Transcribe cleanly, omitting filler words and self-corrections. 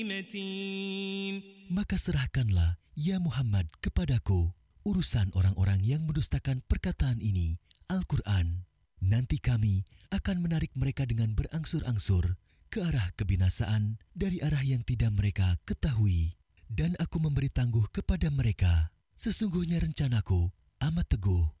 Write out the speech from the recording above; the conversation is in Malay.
متين. Maka serahkanlah, ya Muhammad, kepadaku urusan orang-orang yang mendustakan perkataan ini, Al-Quran. Nanti kami akan menarik mereka dengan berangsur-angsur ke arah kebinasaan dari arah yang tidak mereka ketahui. Dan aku memberi tangguh kepada mereka. Sesungguhnya rencanaku amat teguh.